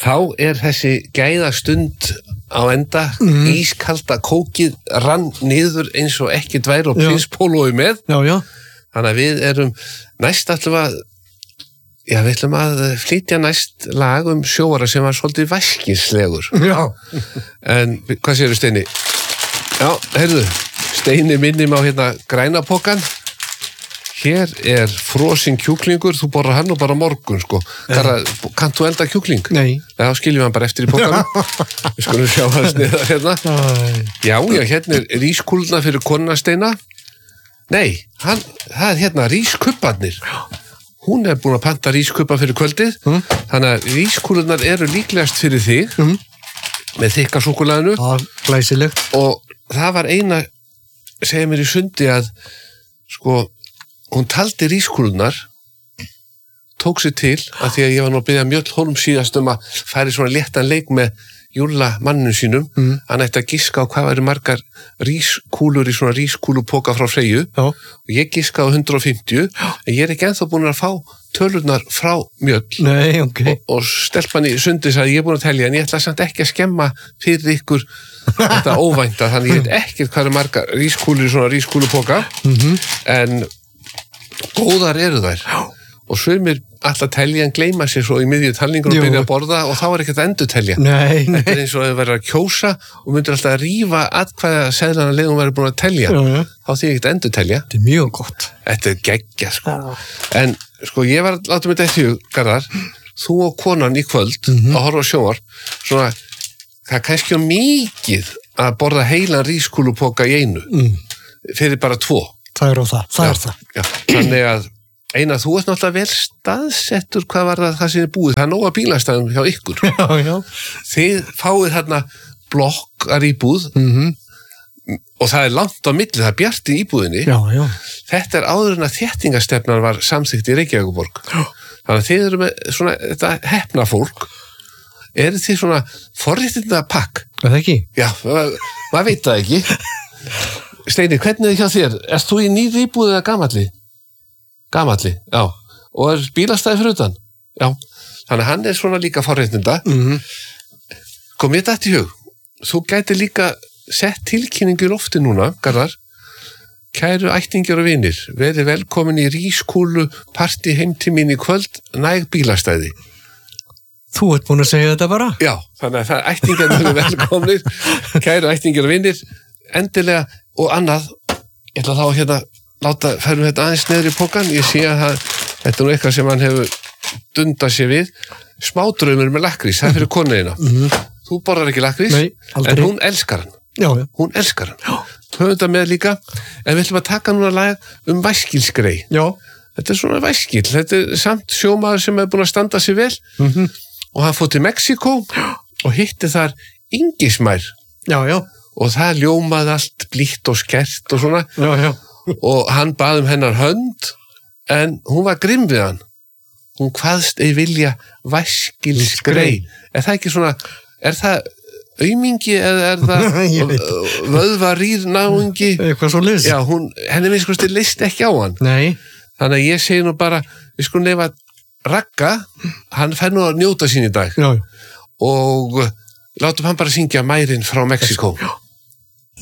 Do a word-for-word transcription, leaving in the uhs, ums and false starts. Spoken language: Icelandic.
Þá er þessi gæðastund á enda, mm. ískalda kókið rann niður eins og ekki dvær og prinspólói með. Já, já. Þannig að við erum næst alltaf að, já, við ætlum að flytja næst lag um sjóara sem var svolítið væskislegur. Já. En hvað séu Steini? Já, heyrðu, Steini minnum á hérna græna pokan. Hér er frosinn kjúklingur, þú borðar hann og bara morgun, sko. Karra, kannt þú elda kjúkling? Nei. Já, skiljum hann bara eftir í pokanum. Við skulum sjá hans niður hérna. Já, já, hérna er rískúluna fyrir konuna Steina. Nei, hann, það er hérna rískubbarnir. Hún er búin að panta rískubba fyrir kvöldið, mm. þannig að rískúlunar eru líklegast fyrir þig, mm. með þykka súkkulaðinu. Já, glæsilegt. Og það var eina, segja mér í sundi að, sko, hún taldi rískúlunar, tók sér til, að því að ég var nú að biðja Mjöll Hólm síðast um að færi svona léttan leik með Júlla manninu sínum, mm. hann ætti að giska á hvað væri margar rískúlur í svona rískúlupoka frá Freyju, Já. Og ég giskaði á hundrað og fimmtíu, Já. En ég er ekki ennþá búin að fá tölurnar frá Mjöll. Nei, ok. Og, og stelpan í sundi sagði ég er búin að telja, en ég ætla samt ekki að skemma fyrir ykkur þetta óvænta, þannig ég veit ekkert hvað er margar rískúlur í svona rískúlupoka, mm-hmm. en góðar eru þær og sumir alltaf telja en gleyma sér svo í miðju talningur og byrja að borða og þá er ekkert að endur telja. Nei, nei. Þetta er eins og að vera að kjósa og myndir alltaf að rífa atkvæða seðlana leið og verður búin að telja. Já, já. Þá því ekkert að endur telja. Þetta er mjög gott. Þetta er geggja, sko. En sko, ég var að láta mig þetta í Garðar, þú og konan í kvöld mm-hmm. að horfa á sjónvarp, svona, það er kannski mikið að borða heilan rískúlupoka í einu mm. fyrir bara tvo. Það er á það, það já, er það. Já, þannig að eina, þú ert náttúrulega vel staðsettur hvað var það það sem er búið, það er nóga bílastæðum hjá ykkur. Já, já. Þið fáið þarna blokkar íbúð mm-hmm. og það er langt á milli, það er bjart í íbúðinni. Já, já. Þetta er áður en að þéttingastefnan var samþykkt í Reykjavíkurborg. Já. Þannig að þið eru með svona, þetta hefna fólk, eru þið svona forréttinda pakk? Er það ekki? Já, maður veit það ekki. Steini, hvernig er það hjá þér? Erst þú í nýri íbúð eða gamalli? Gamalli, já. Og er bílastæði fyrir utan? Já. Þannig að hann er svona líka forréttinda. Mm-hmm. Kom ég þetta í hug? Þú gæti líka sett tilkynningu í lofti núna, Garðar. Kæru ættingjar og vinir, verið velkomin í rískúlu partí heim til mín í kvöld, næg bílastæði. Þú ert búin að segja þetta bara? Já, þannig að það ættingjar eru velkominir, kæru ættingjar og vinir, endilega og annað, ég ætla þá að hérna láta, færum þetta aðeins neður í pokan, ég sé að það, þetta er nú eitthvað sem hann hefur dundað sér við, smádraumur með lakrís, það er fyrir konuðina. Mm-hmm. Þú borðar ekki lakrís, Nei, en hún elskar hann. Já, já. Hún elskar hann. Já. Höfum þetta með líka, en við ætlum að taka núna lag um væskilsgrei. Já. Þetta er svona væskil, þetta er samt sjómaður sem hefur búin að standa sér vel mm-hmm. og hann fór til Mexíkó og hitti þar Ingismær. Já, já. Og það ljómaði allt blítt og skert og svona. Já, já. Og hann bað um hennar hönd, en hún var grimm við hann. Hún kvaðst ei vilja væskilsgrei. Er það ekki svona, er það aumingi eða er það vöðvarýr náungi? Eitthvað svo list. Já, hún, henni minnst kosti list ekki á hann. Nei. Þannig að ég segi nú bara, við skulum nefna Ragga, hann fær nú að njóta sín í dag. Já. Og látum hann bara syngja Mærin frá Mexíkó. Já.